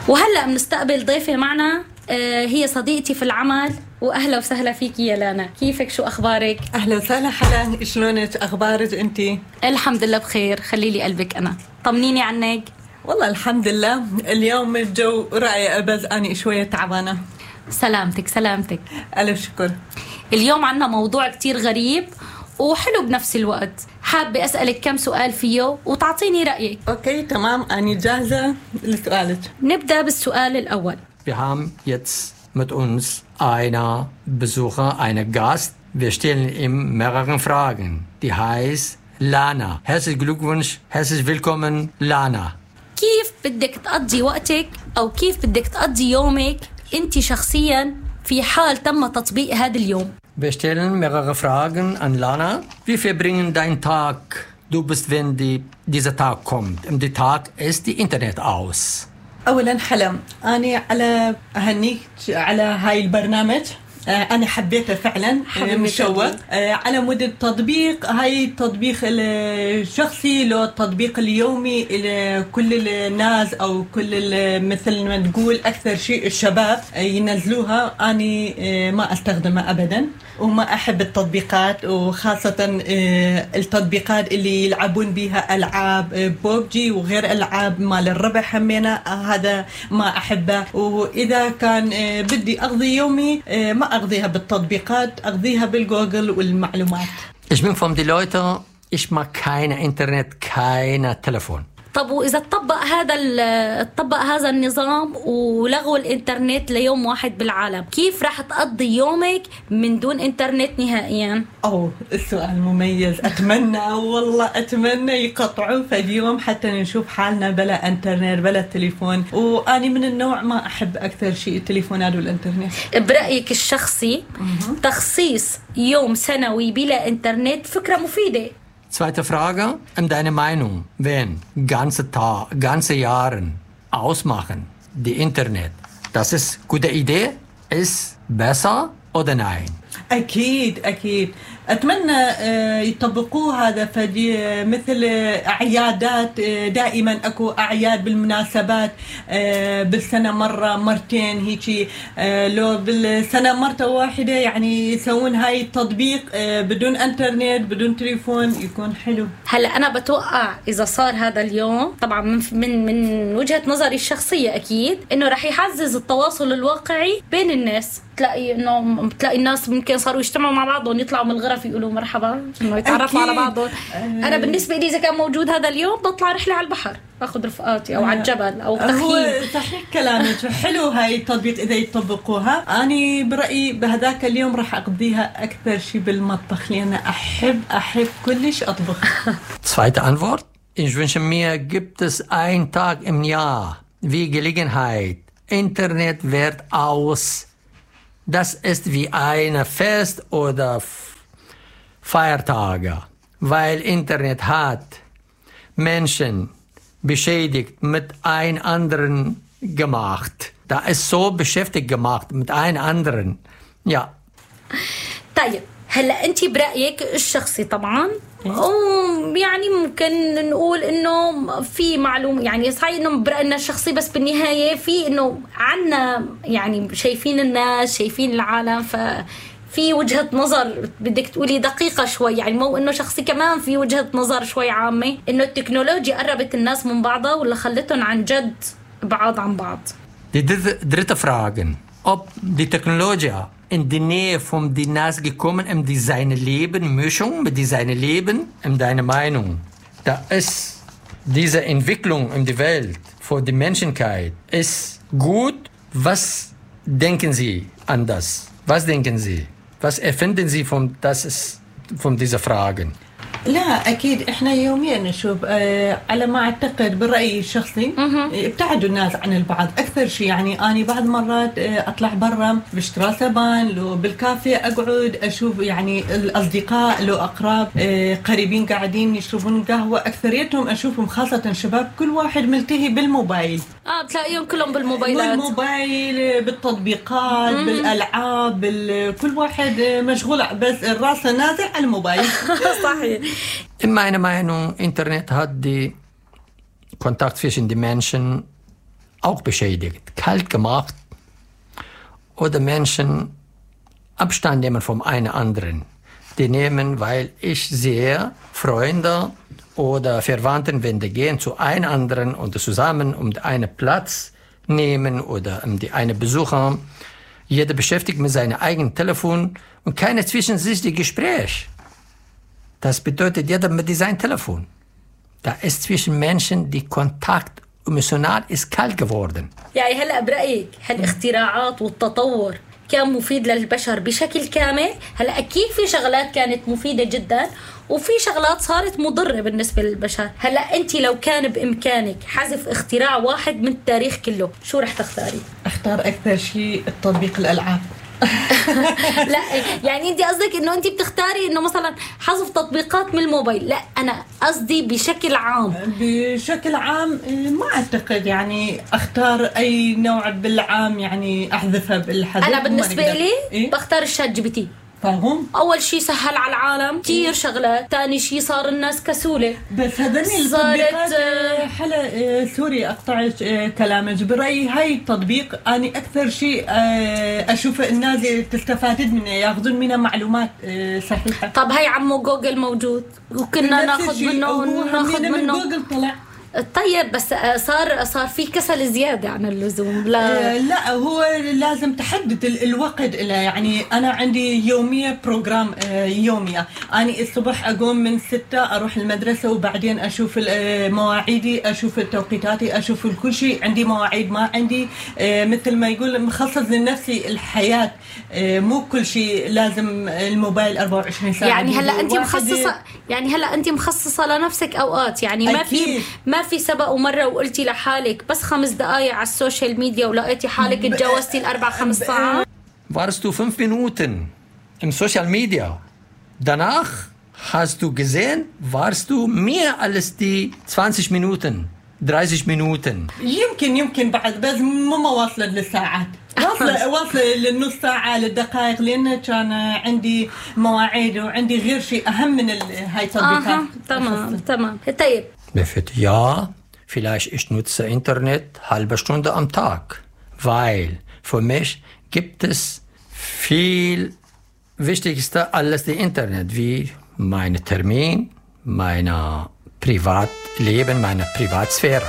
وهلأ بنستقبل ضيفة معنا، هي صديقتي في العمل. وأهلا وسهلا فيك يا لانا، كيفك؟ شو أخبارك؟ أهلا وسهلا حلا، شلونك؟ أخبارك أنتي؟ الحمد لله بخير، خليلي قلبك. أنا طمنيني عنك. والله الحمد لله، اليوم الجو رائع بس أنا شوية تعبانة. سلامتك سلامتك. ألف شكر. اليوم عنا موضوع كتير غريب وحلو بنفس الوقت، حابة أسألك كم سؤال فيه وتعطيني رأيك. أوكي تمام، أنا جاهزة لسؤالك. نبدأ بالسؤال الأول. Wir haben jetzt mit uns einen Besucher, einen Gast. Wir stellen ihm mehrere Fragen. Die heißt Lana. Herzlichen Glückwunsch, herzlich willkommen Lana. كيف بدك تقضي وقتك أو كيف بدك تقضي يومك أنت شخصيا في حال تم تطبيق هذا اليوم؟ Wir stellen mehrere Fragen an Lana. Wie verbringen deinen Tag? Du bist, wenn dieser Tag kommt. Und der Tag ist die Internet aus. أولا حلا، أنا على أهنيك على هاي البرنامج. أنا حبيته فعلا، مشوق على مود التطبيق. هاي التطبيق الشخصي له التطبيق اليومي لكل الناس أو كل مثل ما تقول أكثر شيء الشباب ينزلوها. أنا ما أستخدمها أبدا وما أحب التطبيقات، وخاصة التطبيقات اللي يلعبون بها ألعاب بوبجي وغير ألعاب مال الربح همينة، هذا ما أحبه. وإذا كان بدي أقضي يومي ما أقضيها بالتطبيقات، أقضيها بالجوجل والمعلومات. Ich bin von den Leuten, ich mag kein Internet, kein Telefon. طب وإذا تطبق هذا النظام ولغوا الإنترنت ليوم واحد بالعالم، كيف راح تقضي يومك من دون إنترنت نهائيا؟ السؤال مميز. أتمنى يقطعوا في اليوم حتى نشوف حالنا بلا إنترنت بلا تليفون. وأنا من النوع ما أحب أكثر شيء التليفونات والإنترنت. برأيك الشخصي تخصيص يوم سنوي بلا إنترنت فكرة مفيدة؟ Zweite Frage, deine Meinung, wenn ganze Jahre ausmachen, die Internet, das ist eine gute Idee, ist besser oder nein? أكيد أتمنى يطبقوه هذا في مثل أعيادات. دائما أكو أعياد بالمناسبات بالسنة مرة مرتين هيك، لو بالسنة مرة واحدة يعني يسوون هاي التطبيق بدون انترنت بدون تليفون، يكون حلو. هلا أنا بتوقع إذا صار هذا اليوم طبعا من وجهة نظري الشخصية أكيد إنه رح يعزز التواصل الواقعي بين الناس. تلاقي الناس ممكن صاروا يجتمعوا مع بعضهم، يطلعوا من الغرف يقولوا مرحبا، انه يتعرفوا على بعضهم. انا بالنسبه لي اذا كان موجود هذا اليوم بطلع رحله على البحر، اخذ رفقاتي او على الجبل او تخييم. هو صحيح كلامك، حلو هاي التطبيق اذا يطبقوها. اني برايي بهذاك اليوم راح اقضيها اكثر شيء بالمطبخ، لان احب كلش اطبخ. Zweite Antwort, ich wünsche mir, gibt es einen Tag im Jahr wie Gelegenheit, Internet wird aus. Das ist wie ein Fest oder Feiertage, weil Internet hat Menschen beschädigt mit ein anderen gemacht. Da ist so beschäftigt gemacht mit ein anderen. Ja. طيب هلا انت برأيك الشخصي طبعا يعني ممكن نقول انه في معلومه، يعني صحيح انه برأينا الشخصي، بس بالنهايه في انه عنا يعني شايفين الناس شايفين العالم، ففي وجهه نظر بدك تقولي دقيقه شوي، يعني مو انه شخصي، كمان في وجهه نظر شوي عامه انه التكنولوجيا قربت الناس من بعضها ولا خلتهم عن جد بعاد عن بعض. Die dritte Frage, ob die Technologie in die Nähe von die Nas gekommen in die seine Leben, Mischung mit die seine Leben, in deine Meinung. Da ist diese Entwicklung in die Welt für die Menschheit ist gut. Was denken Sie an das? Was denken Sie? Was erfinden Sie von dieser Fragen? لا أكيد إحنا يوميا نشوف على ما أعتقد بالرأي الشخصي ابتعدوا الناس عن البعض أكثر شيء. يعني أنا بعض مرات أطلع برا بشترى سبان، لو بالكافيه أقعد أشوف يعني الأصدقاء لو أقرب قريبين قاعدين يشربون قهوة، أكثريتهم أشوفهم خاصة شباب كل واحد ملتهي بالموبايل. بتلاقيهم كلهم بالموبايلات، بالتطبيقات بالألعاب كل واحد مشغول بس الراس نازل على الموبايل. صحيح. In meiner Meinung, Internet hat die Kontakt zwischen den Menschen auch beschädigt, kalt gemacht oder Menschen Abstand nehmen vom einen anderen. Die nehmen, weil ich sehe, Freunde oder Verwandten, wenn die gehen zu einem anderen und zusammen um einen Platz nehmen oder um die eine Besucher, jeder beschäftigt mit seinem eigenen Telefon und keine zwischen sich die Gespräch. Das bedeutet, jeder mit seinem Telefon. Da ist zwischen Menschen die Kontakt emotional ist kalt geworden. يعني هلا برأيك هالاختراعات والتطور كان مفيد للبشر بشكل كامل؟ هلا أكيد في شغلات كانت مفيدة جدا وفي شغلات صارت مضرة بالنسبة للبشر. هلا أنت لو كان بإمكانك حذف اختراع واحد من التاريخ كله شو رح تختاري؟ اختار أكثر شيء تطبيق الألعاب. لا يعني انت قصدك انه انت بتختاري انه مثلا حذف تطبيقات من الموبايل. لا انا قصدي بشكل عام. بشكل عام ما اعتقد يعني اختار اي نوع بالعام يعني احذفها بالحذف. انا بالنسبه لي بختار الشات جي بي تي. فاهم؟ اول شيء سهل على العالم كثير شغلات، ثاني شيء صار الناس كسوله. بس هذني التطبيقات حلا سوري اقطع كلامك، برايي هاي التطبيق اني اكثر شيء اشوف الناس تستفاد منه ياخذون منه معلومات صحيحه. طب هاي عمو جوجل موجود وكنا ناخذ منه جوجل طلع. طيب بس صار في كسل زياده عن اللزوم. لا هو لازم تحدد الوقت له. يعني انا عندي يوميه بروجرام يوميه، انا الصبح اقوم من 6 اروح المدرسه وبعدين اشوف مواعيدي، اشوف توقيتاتي، اشوف كل شيء. عندي مواعيد، ما عندي مثل ما يقول مخصص لنفسي الحياه. مو كل شيء لازم الموبايل 24 ساعه. يعني هلا انت مخصصه، يعني هلا انت مخصصه لنفسك اوقات، يعني ما في سبق ومرة وقلتي لحالك بس 5 دقايق على السوشيال ميديا ولقيتي حالك اتجاوزتي 4-5 ساعات؟ Warst du 5 Minuten im Social Media. Danach hast du gesehen, warst du mehr als die 20 Minuten, 30 Minuten. يمكن بعد بس ما واصلة للساعات. واصلة للنص ساعة للدقائق، لأن كان عندي مواعيد وعندي غير شيء أهم من هاي التطبيقات. تمام. طيب. Ja, vielleicht ich nutze Internet halbe Stunde am Tag, weil für mich gibt es viel wichtigste als die Internet, wie mein Termin, mein Privatleben, meine Privatsphäre.